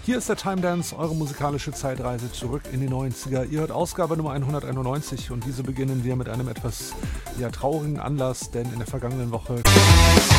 Hier ist der Time Dance, eure musikalische Zeitreise zurück in die 90er. Ihr hört Ausgabe Nummer 191 und diese beginnen wir mit einem etwas traurigen Anlass, denn in der vergangenen Woche